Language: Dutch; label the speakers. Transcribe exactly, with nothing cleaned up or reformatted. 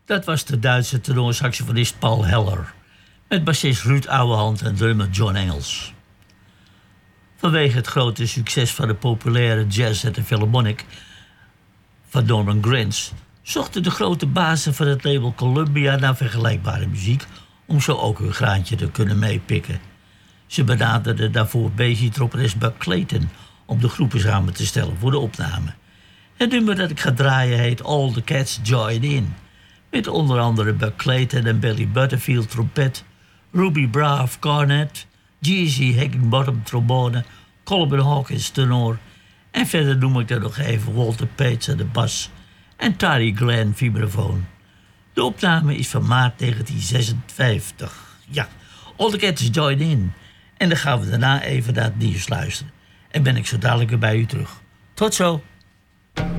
Speaker 1: Dat was de Duitse tenorsaxofonist Paul Heller, met bassist Ruud Ouwehand en drummer John Engels. Vanwege het grote succes van de populaire jazz at the Philharmonic van Norman Granz zochten de grote bazen van het label Columbia naar vergelijkbare muziek om zo ook hun graantje te kunnen meepikken. Ze benaderden daarvoor Basie-trompetist Buck Clayton om de groepen samen te stellen voor de opname. Het nummer dat ik ga draaien heet All the Cats Join In, met onder andere Buck Clayton en Billy Butterfield trompet, Ruby Braff cornet, G C Higginbottom trombone, Coleman Hawkins tenor en verder noem ik er nog even Walter Page aan de bas en Tari Glenn vibrafoon. De opname is van maart negentien zesenvijftig. Ja, All the Cats Join In. En dan gaan we daarna even naar het nieuws luisteren. En ben ik zo dadelijk weer bij u terug. Tot zo!